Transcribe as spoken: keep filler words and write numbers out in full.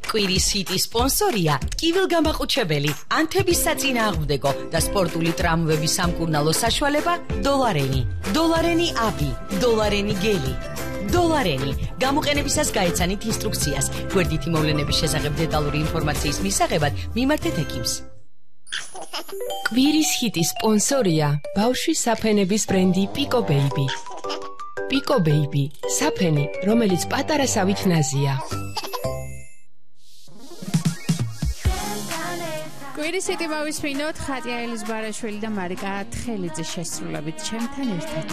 კვირის ჰიტის სპონსორია ტკივილგამაყუჩებელი, ანთების საწინააღმდეგო და სპორტული ტრამვების სამკურნალო საშუალება დოლარენი. დოლარენი აპი, დოლარენი გელი. დოლარენი. გამოყენებისას გაეცანით ინსტრუქციას. გვერდითი მოვლენების შესახებ დეტალური ინფორმაციის მისაღებად მიმართეთ ექიმს. კვირის ჰიტის სპონსორია ბავშვის საფენების ბრენდი პიკო ბეიბი. პიკო ბეიბი, საფენი, რომელიც პატარა სავით ნაზია. კვირის ჰიტი მოვისმინოთ ხატია ელიზბარაშვილი და მარიკა თხელიძის შესრულებით ჩემთან ერთად.